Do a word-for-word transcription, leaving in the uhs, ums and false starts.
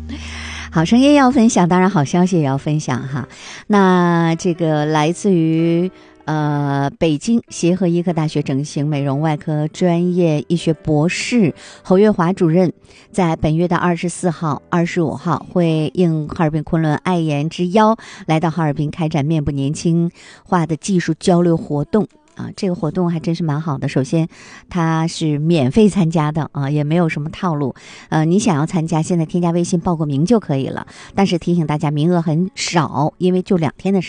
好声音要分享，当然好消息也要分享哈。那这个来自于呃北京协和医科大学整形美容外科专业医学博士侯月华主任，在本月的二十四号、二十五号会应哈尔滨昆仑爱颜之邀，来到哈尔滨开展面部年轻化的技术交流活动。啊，这个活动还真是蛮好的。首先，它是免费参加的啊，也没有什么套路。呃，你想要参加，现在添加微信报个名就可以了。但是提醒大家，名额很少，因为就两天的时间。